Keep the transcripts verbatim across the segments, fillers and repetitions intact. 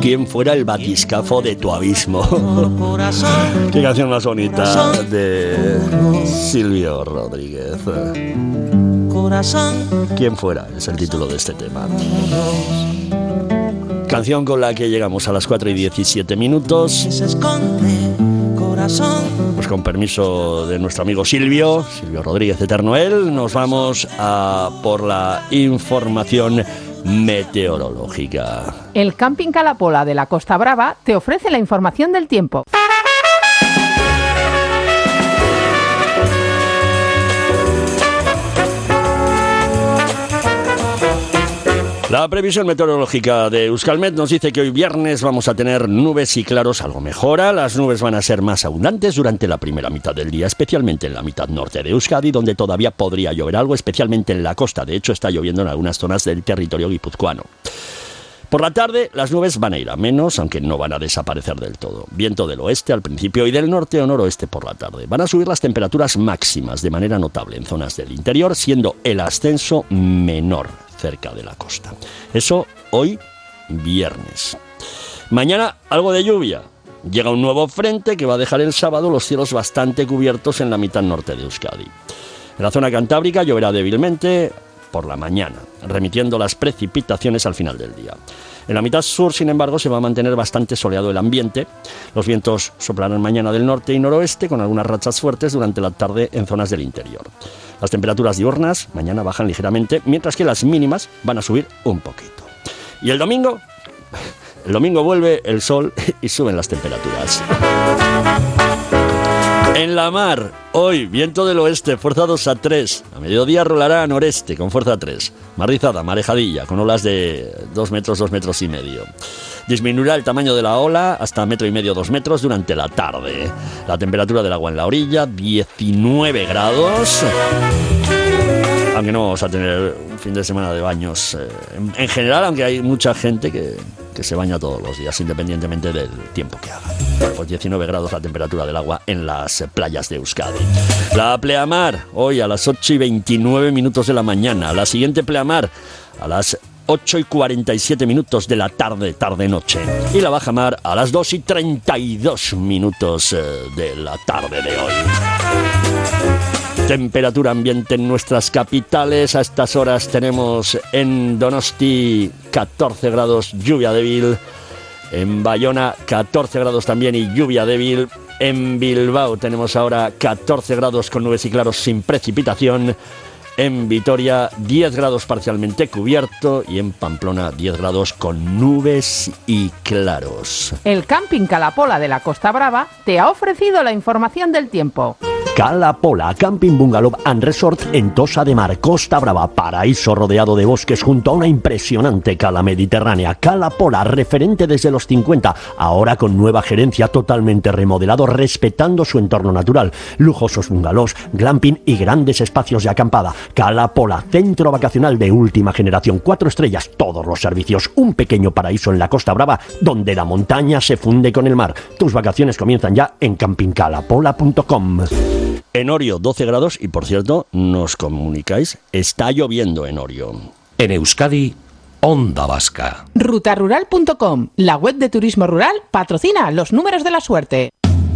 ¿Quién fuera el batiscafo de tu abismo? Qué canción más bonita de Silvio Rodríguez. ¿Quién fuera? Es el título de este tema. Canción con la que llegamos a las cuatro y diecisiete minutos. Pues con permiso de nuestro amigo Silvio, Silvio Rodríguez Eterno Él, nos vamos a por la información meteorológica. El Camping Calapola de la Costa Brava te ofrece la información del tiempo. La previsión meteorológica de Euskalmet nos dice que hoy viernes vamos a tener nubes y claros, algo mejora. Las nubes van a ser más abundantes durante la primera mitad del día, especialmente en la mitad norte de Euskadi, donde todavía podría llover algo, especialmente en la costa. De hecho, está lloviendo en algunas zonas del territorio guipuzcoano. Por la tarde, las nubes van a ir a menos, aunque no van a desaparecer del todo. Viento del oeste al principio y del norte o noroeste por la tarde. Van a subir las temperaturas máximas de manera notable en zonas del interior, siendo el ascenso menor cerca de la costa. Eso hoy viernes. Mañana algo de lluvia. Llega un nuevo frente que va a dejar el sábado los cielos bastante cubiertos en la mitad norte de Euskadi. En la zona cantábrica lloverá débilmente por la mañana, remitiendo las precipitaciones al final del día. En la mitad sur, sin embargo, se va a mantener bastante soleado el ambiente. Los vientos soplarán mañana del norte y noroeste, con algunas rachas fuertes durante la tarde en zonas del interior. Las temperaturas diurnas mañana bajan ligeramente, mientras que las mínimas van a subir un poquito. ¿Y el domingo? El domingo vuelve el sol y suben las temperaturas. En la mar, hoy, viento del oeste, fuerza dos a tres. A mediodía rolará a noreste, con fuerza tres. Mar rizada, marejadilla, con olas de dos metros, dos metros y medio. Disminuirá el tamaño de la ola hasta metro y medio, dos metros durante la tarde. La temperatura del agua en la orilla, diecinueve grados. Aunque no vamos a tener un fin de semana de baños eh, en, en general, aunque hay mucha gente que, que se baña todos los días, independientemente del tiempo que haga. Pues diecinueve grados la temperatura del agua en las playas de Euskadi. La pleamar, hoy a las ocho y veintinueve minutos de la mañana. La siguiente pleamar a las ocho y cuarenta y siete minutos de la tarde, tarde-noche. Y la bajamar a las dos y treinta y dos minutos eh, de la tarde de hoy. Temperatura ambiente en nuestras capitales. A estas horas tenemos en Donosti catorce grados, lluvia débil. En Bayona catorce grados también y lluvia débil. En Bilbao tenemos ahora catorce grados con nubes y claros sin precipitación. En Vitoria diez grados parcialmente cubierto y en Pamplona diez grados con nubes y claros. El Camping Calapola de la Costa Brava te ha ofrecido la información del tiempo. Calapola, Camping Bungalow and Resort en Tossa de Mar, Costa Brava, paraíso rodeado de bosques junto a una impresionante cala mediterránea. Calapola, referente desde los cincuenta, ahora con nueva gerencia, totalmente remodelado, respetando su entorno natural. Lujosos bungalows, glamping y grandes espacios de acampada. Calapola, centro vacacional de última generación, cuatro estrellas, todos los servicios, un pequeño paraíso en la Costa Brava, donde la montaña se funde con el mar. Tus vacaciones comienzan ya en camping calapola punto com. En Orio, doce grados y, por cierto, nos comunicáis, está lloviendo en Orio. En Euskadi, Onda Vasca. ruta rural punto com, la web de turismo rural, patrocina los números de la suerte.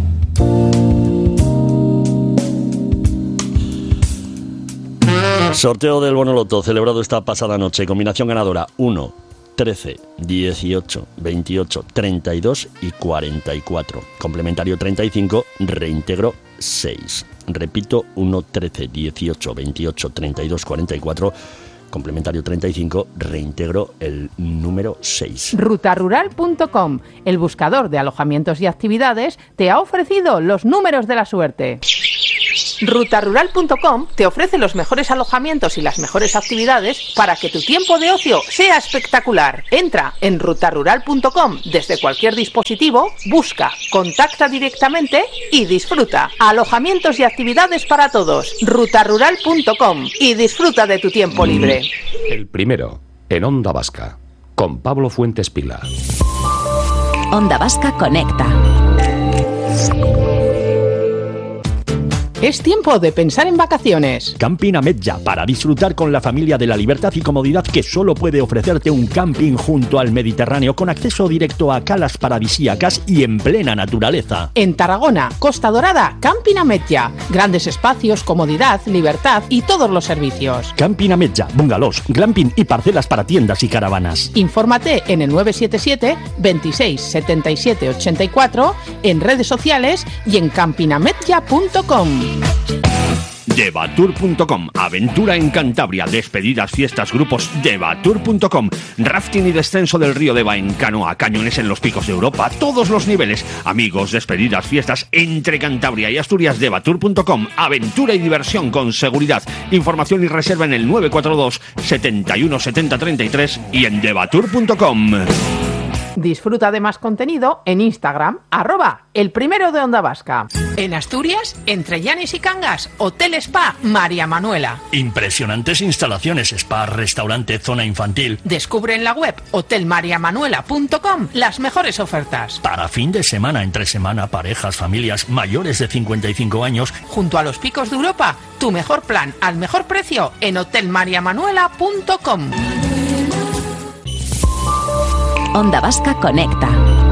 Sorteo del Bono Loto celebrado esta pasada noche. Combinación ganadora uno, trece, dieciocho, veintiocho, treinta y dos y cuarenta y cuatro. Complementario treinta y cinco, reintegro seis. Repito, uno, trece, dieciocho, veintiocho, treinta y dos, cuarenta y cuatro. Complementario treinta y cinco, reintegro el número seis. ruta rural punto com, el buscador de alojamientos y actividades, te ha ofrecido los números de la suerte. ruta rural punto com te ofrece los mejores alojamientos y las mejores actividades para que tu tiempo de ocio sea espectacular. Entra en ruta rural punto com desde cualquier dispositivo, busca, contacta directamente y disfruta. Alojamientos y actividades para todos. ruta rural punto com y disfruta de tu tiempo libre. El primero, en Onda Vasca, con Pablo Fuentes Pila. Onda Vasca conecta. Es tiempo de pensar en vacaciones. Camping Ametlla, para disfrutar con la familia de la libertad y comodidad que solo puede ofrecerte un camping junto al Mediterráneo, con acceso directo a calas paradisíacas y en plena naturaleza. En Tarragona, Costa Dorada, Camping Ametlla. Grandes espacios, comodidad, libertad y todos los servicios. Camping Ametlla, bungalows, glamping y parcelas para tiendas y caravanas. Infórmate en el nueve siete siete, veintiséis, setenta y siete, ochenta y cuatro, en redes sociales y en camping ametlla punto com. Devatur punto com, aventura en Cantabria, despedidas, fiestas, grupos. Devatur punto com, rafting y descenso del río Deva en canoa, cañones en los picos de Europa, todos los niveles. Amigos, despedidas, fiestas entre Cantabria y Asturias. Devatur punto com, aventura y diversión con seguridad. Información y reserva en el nueve cuatro dos, setenta y uno, setenta, treinta y tres y en devatur punto com. Disfruta de más contenido en Instagram, arroba el primero de Onda Vasca. En Asturias, entre Llanes y Cangas, Hotel Spa María Manuela. Impresionantes instalaciones, spa, restaurante, zona infantil. Descubre en la web hotel maría manuela punto com las mejores ofertas. Para fin de semana, entre semana, parejas, familias mayores de cincuenta y cinco años. Junto a los picos de Europa, tu mejor plan al mejor precio en hotel maría manuela punto com. Onda Vasca Conecta.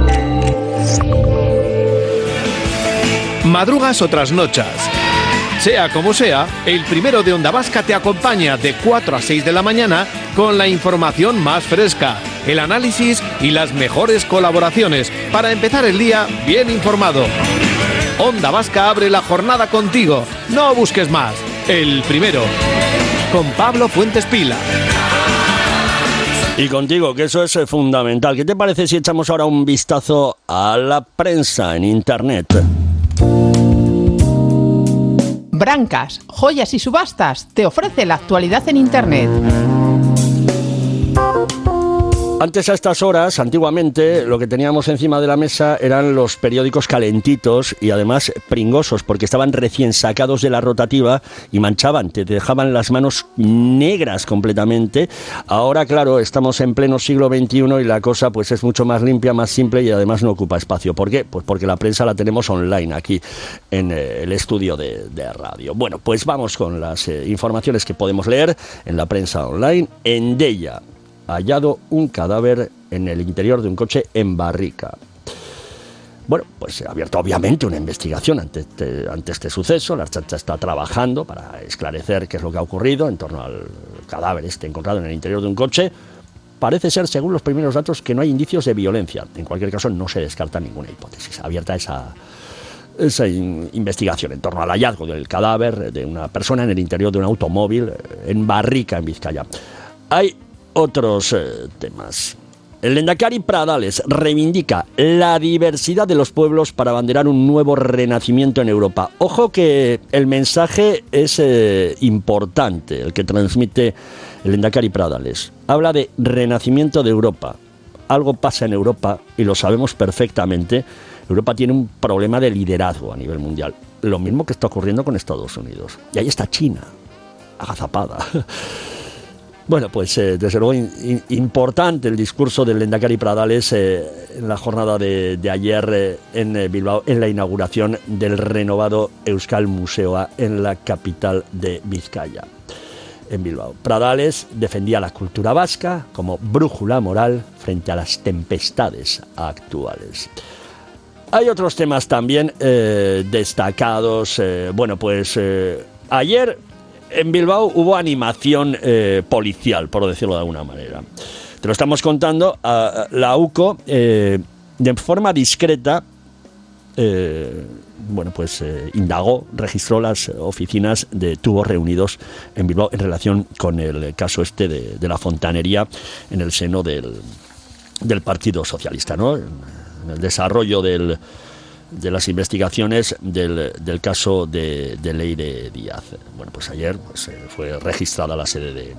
Madrugas o trasnochas. Sea como sea, el primero de Onda Vasca te acompaña de cuatro a seis de la mañana con la información más fresca, el análisis y las mejores colaboraciones para empezar el día bien informado. Onda Vasca abre la jornada contigo. No busques más. El primero. Con Pablo Fuentes Pila. Y contigo, que eso es fundamental. ¿Qué te parece si echamos ahora un vistazo a la prensa en Internet? Brancas, Joyas y Subastas te ofrece la actualidad en Internet. Antes, a estas horas, antiguamente, lo que teníamos encima de la mesa eran los periódicos calentitos y además pringosos, porque estaban recién sacados de la rotativa y manchaban, te dejaban las manos negras completamente. Ahora, claro, estamos en pleno siglo veintiuno y la cosa pues es mucho más limpia, más simple y además no ocupa espacio. ¿Por qué? Pues porque la prensa la tenemos online aquí en eh, el estudio de, de radio. Bueno, pues vamos con las eh, informaciones que podemos leer en la prensa online. Endesa: hallado un cadáver en el interior de un coche en Barrica. Bueno, pues se ha abierto obviamente una investigación ante este, ante este suceso. La Ertzaintza está trabajando para esclarecer qué es lo que ha ocurrido en torno al cadáver este encontrado en el interior de un coche. Parece ser, según los primeros datos, que no hay indicios de violencia. En cualquier caso, no se descarta ninguna hipótesis. Abierta esa, esa in, investigación en torno al hallazgo del cadáver de una persona en el interior de un automóvil en Barrica, en Vizcaya. Hay otros eh, temas. El Lehendakari Pradales reivindica la diversidad de los pueblos para abanderar un nuevo renacimiento en Europa. Ojo que el mensaje es eh, importante, el que transmite el Lehendakari Pradales. Habla de renacimiento de Europa. Algo pasa en Europa y lo sabemos perfectamente. Europa tiene un problema de liderazgo a nivel mundial. Lo mismo que está ocurriendo con Estados Unidos. Y ahí está China, agazapada. Bueno, pues eh, desde luego in, in, importante el discurso del Lehendakari Pradales eh, en la jornada de, de ayer eh, en eh, Bilbao, en la inauguración del renovado Euskal Museoa en la capital de Vizcaya, en Bilbao. Pradales defendía la cultura vasca como brújula moral frente a las tempestades actuales. Hay otros temas también eh, destacados. Eh, bueno, pues eh, ayer en Bilbao hubo animación eh, policial, por decirlo de alguna manera. Te lo estamos contando. A la U C O, eh, de forma discreta, eh, bueno, pues eh, indagó, registró las oficinas de tubos reunidos en Bilbao en relación con el caso este de, de la fontanería en el seno del, del Partido Socialista, ¿no? En el desarrollo del de las investigaciones del, del caso de, de Leire Díaz. Bueno, pues ayer pues, fue registrada la sede de,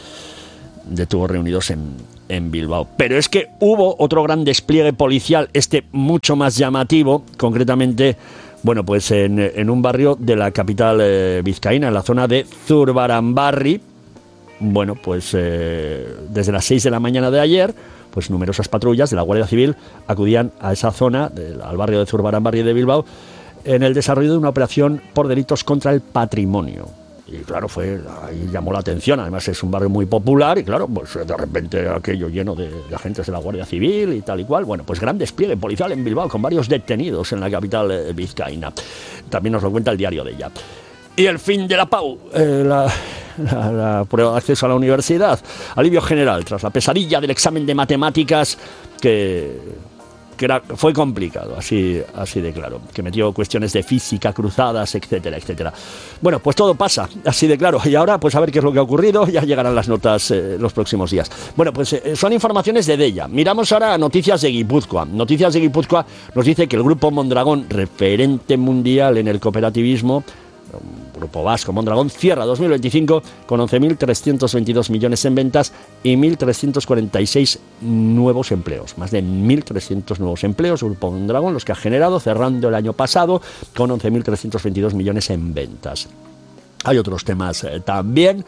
de tubos reunidos en, en Bilbao. Pero es que hubo otro gran despliegue policial, este mucho más llamativo, concretamente, bueno, pues en, en un barrio de la capital eh, vizcaína, en la zona de Zurbaranbarri. Bueno, pues eh, desde las seis de la mañana de ayer, pues numerosas patrullas de la Guardia Civil acudían a esa zona, del, al barrio de Zurbaranbarri de Bilbao, en el desarrollo de una operación por delitos contra el patrimonio. Y claro, fue ahí llamó la atención. Además es un barrio muy popular y claro, pues de repente aquello lleno de, de agentes de la Guardia Civil y tal y cual. Bueno, pues gran despliegue policial en Bilbao con varios detenidos en la capital eh, vizcaína. También nos lo cuenta el diario de ella. Y el fin de la P A U, eh, la, la, la prueba de acceso a la universidad. Alivio general tras la pesadilla del examen de matemáticas que... que era, fue complicado, así, así de claro, que metió cuestiones de física cruzadas, etcétera, etcétera. Bueno, pues todo pasa, así de claro, y ahora pues a ver qué es lo que ha ocurrido, ya llegarán las notas eh, los próximos días. Bueno, pues eh, son informaciones de Deia. Miramos ahora a Noticias de Guipúzcoa. Noticias de Guipúzcoa nos dice que el Grupo Mondragón, referente mundial en el cooperativismo, Grupo Vasco Mondragón, cierra dos mil veinticinco con once mil trescientos veintidós millones en ventas y mil trescientos cuarenta y seis nuevos empleos. Más de mil trescientos nuevos empleos, Grupo Mondragón, los que ha generado, cerrando el año pasado con once mil trescientos veintidós millones en ventas. Hay otros temas eh, también.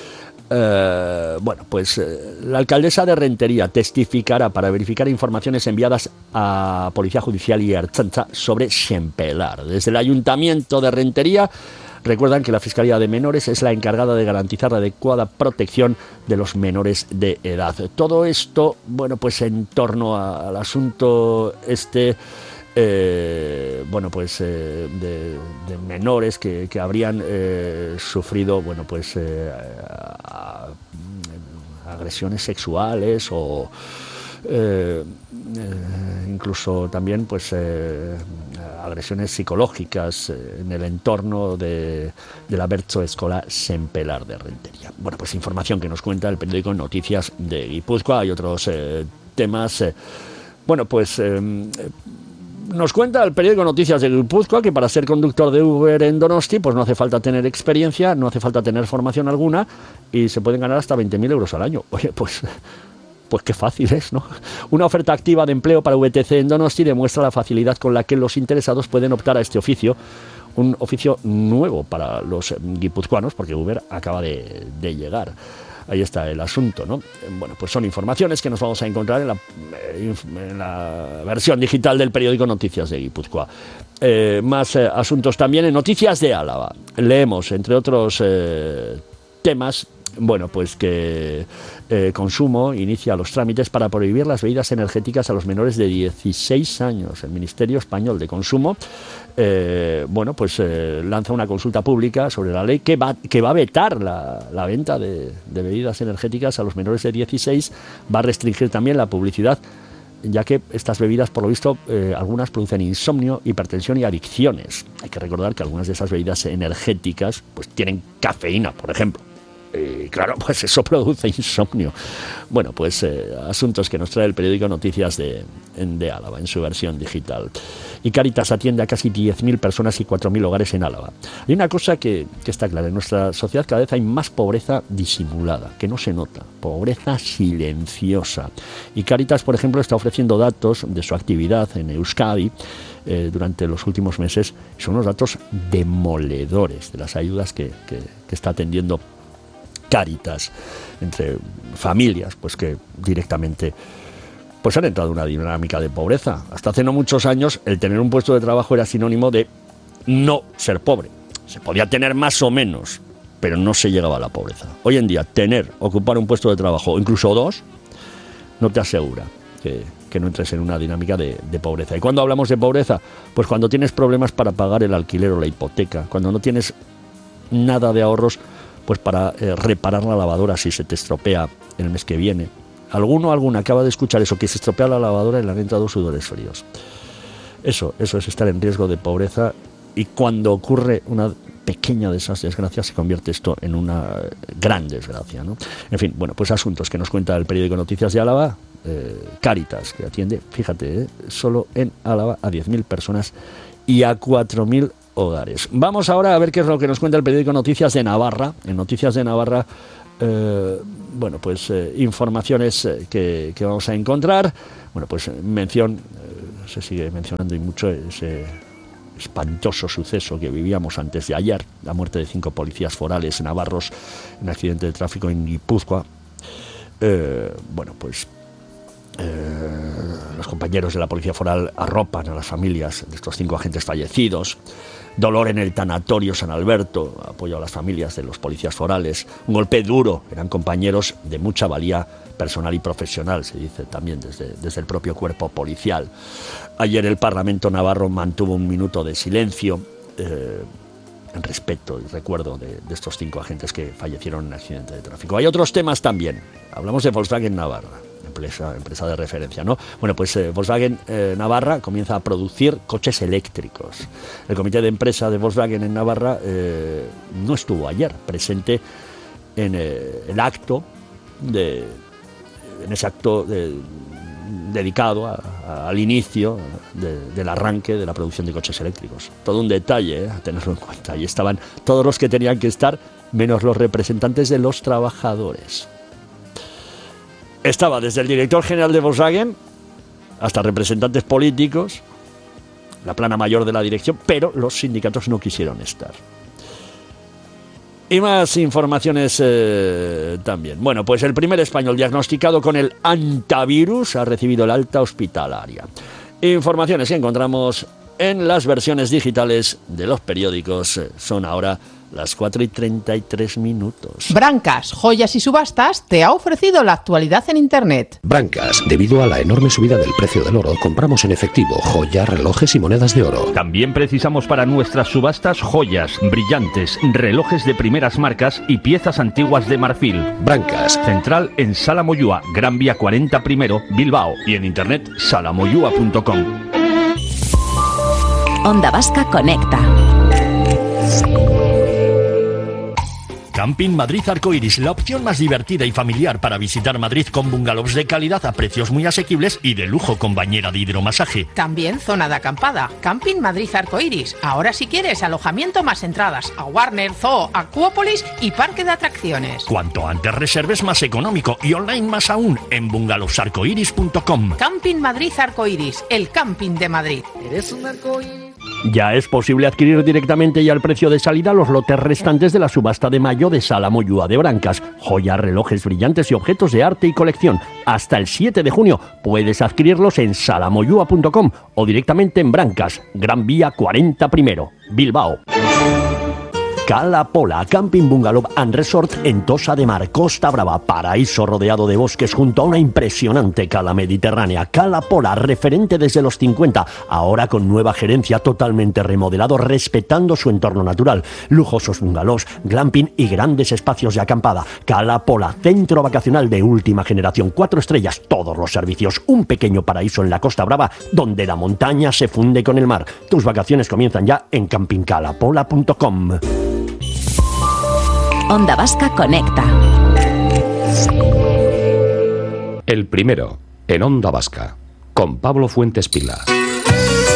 Eh, bueno, pues eh, la alcaldesa de Rentería testificará para verificar informaciones enviadas a Policía Judicial y Ertzaintza sobre Xempelar. Desde el Ayuntamiento de Rentería recuerdan que la Fiscalía de Menores es la encargada de garantizar la adecuada protección de los menores de edad. Todo esto, bueno, pues en torno a, al asunto este... Eh, bueno pues eh, de, de menores que, que habrían eh, sufrido bueno pues eh, a, a, agresiones sexuales o eh, eh, incluso también pues eh, agresiones psicológicas eh, en el entorno de, de la Bertso Escola Xempelar de Rentería. Bueno, pues información que nos cuenta el periódico Noticias de Guipúzcoa. Hay otros eh, temas eh, bueno pues eh, nos cuenta el periódico Noticias de Guipúzcoa que para ser conductor de Uber en Donosti pues no hace falta tener experiencia, no hace falta tener formación alguna y se pueden ganar hasta veinte mil euros al año. Oye, pues, pues qué fácil es, ¿no? Una oferta activa de empleo para V T C en Donosti demuestra la facilidad con la que los interesados pueden optar a este oficio, un oficio nuevo para los guipuzcoanos porque Uber acaba de, de llegar. Ahí está el asunto, ¿no? Bueno, pues son informaciones que nos vamos a encontrar en la, en la versión digital del periódico Noticias de Guipúzcoa. Eh, más eh, asuntos también en Noticias de Álava. Leemos, entre otros eh, temas, bueno, pues que eh, Consumo inicia los trámites para prohibir las bebidas energéticas a los menores de dieciséis años. El Ministerio Español de Consumo Eh, bueno, pues eh, lanza una consulta pública sobre la ley que va, que va a vetar la, la venta de, de bebidas energéticas a los menores de dieciséis, va a restringir también la publicidad, ya que estas bebidas, por lo visto, eh, algunas producen insomnio, hipertensión y adicciones. Hay que recordar que algunas de esas bebidas energéticas pues tienen cafeína, por ejemplo. Y claro, pues eso produce insomnio. Bueno, pues eh, asuntos que nos trae el periódico Noticias de, de Álava en su versión digital. Y Cáritas atiende a casi diez mil personas y cuatro mil hogares en Álava. Hay una cosa que, que está clara, en nuestra sociedad cada vez hay más pobreza disimulada, que no se nota, pobreza silenciosa. Y Cáritas, por ejemplo, está ofreciendo datos de su actividad en Euskadi eh, durante los últimos meses. Son unos datos demoledores de las ayudas que, que, que está atendiendo Cáritas entre familias pues que directamente pues han entrado en una dinámica de pobreza. Hasta hace no muchos años el tener un puesto de trabajo era sinónimo de no ser pobre. Se podía tener más o menos, pero no se llegaba a la pobreza. Hoy en día tener, ocupar un puesto de trabajo, incluso dos, no te asegura que, que no entres en una dinámica de, de pobreza. ¿Y cuando hablamos de pobreza? Pues cuando tienes problemas para pagar el alquiler o la hipoteca, cuando no tienes nada de ahorros pues para eh, reparar la lavadora si se te estropea el mes que viene. Alguno o alguna acaba de escuchar eso, que se estropea la lavadora y le han entrado sudores fríos. Eso, eso es estar en riesgo de pobreza, y cuando ocurre una pequeña de esas desgracias se convierte esto en una gran desgracia, ¿no? En fin, bueno, pues asuntos que nos cuenta el periódico Noticias de Álava, eh, Cáritas, que atiende, fíjate, eh, solo en Álava a diez mil personas y a cuatro mil hogares. Vamos ahora a ver qué es lo que nos cuenta el periódico Noticias de Navarra. En Noticias de Navarra, eh, bueno, pues eh, informaciones eh, que, que vamos a encontrar. Bueno, pues mención, eh, se sigue mencionando y mucho ese espantoso suceso que vivíamos antes de ayer, la muerte de cinco policías forales navarros en un accidente de tráfico en Guipúzcoa. Eh, bueno, pues Eh, las compañeros de la Policía Foral arropan a las familias de estos cinco agentes fallecidos. Dolor en el tanatorio San Alberto, apoyo a las familias de los policías forales. Un golpe duro, eran compañeros de mucha valía personal y profesional, se dice también desde, desde el propio cuerpo policial. Ayer el Parlamento navarro mantuvo un minuto de silencio eh, en respeto y recuerdo de, de estos cinco agentes que fallecieron en un accidente de tráfico. Hay otros temas también. Hablamos de Volkswagen Navarra. Empresa, empresa de referencia, ¿no? Bueno, pues eh, Volkswagen eh, Navarra comienza a producir coches eléctricos. El comité de empresa de Volkswagen en Navarra eh, no estuvo ayer presente en eh, el acto de, en ese acto de, dedicado a, a, al inicio de, del arranque de la producción de coches eléctricos. Todo un detalle, ¿eh? A tenerlo en cuenta. Ahí estaban todos los que tenían que estar, menos los representantes de los trabajadores. Estaba desde el director general de Volkswagen hasta representantes políticos, la plana mayor de la dirección, pero los sindicatos no quisieron estar. Y más informaciones eh, también. Bueno, pues el primer español diagnosticado con el antivirus ha recibido el alta hospitalaria. Informaciones que encontramos en las versiones digitales de los periódicos. Son ahora las cuatro y treinta y tres minutos. Brancas, Joyas y Subastas te ha ofrecido la actualidad en Internet. Brancas, debido a la enorme subida del precio del oro, compramos en efectivo joyas, relojes y monedas de oro. También precisamos para nuestras subastas joyas, brillantes, relojes de primeras marcas y piezas antiguas de marfil. Brancas. Central en Sala Moyúa, Gran Vía cuarenta primero, Bilbao. Y en internet salamoyúa punto com. Onda Vasca Conecta. Camping Madrid Arcoiris, la opción más divertida y familiar para visitar Madrid con bungalows de calidad a precios muy asequibles y de lujo con bañera de hidromasaje. También zona de acampada. Camping Madrid Arcoiris. Ahora si quieres alojamiento más entradas a Warner, Zoo, Acuópolis y parque de atracciones. Cuanto antes reserves más económico y online más aún en bungalows arcoiris punto com. Camping Madrid Arcoiris, el camping de Madrid. ¿Eres un arcoíris? Ya es posible adquirir directamente y al precio de salida los lotes restantes de la subasta de mayo de Sala Moyúa de Brancas. Joyas, relojes brillantes y objetos de arte y colección. Hasta el siete de junio puedes adquirirlos en salamoyúa punto com o directamente en Brancas, Gran Vía cuarenta primero, Bilbao. Cala Pola, Camping Bungalow and Resort en Tossa de Mar, Costa Brava, paraíso rodeado de bosques junto a una impresionante cala mediterránea. Cala Pola, referente desde los cincuenta, ahora con nueva gerencia, totalmente remodelado, respetando su entorno natural. Lujosos bungalows, glamping y grandes espacios de acampada. Cala Pola, centro vacacional de última generación, cuatro estrellas, todos los servicios, un pequeño paraíso en la Costa Brava, donde la montaña se funde con el mar. Tus vacaciones comienzan ya en camping cala pola punto com. Onda Vasca Conecta. El primero, en Onda Vasca, con Pablo Fuentes Pila.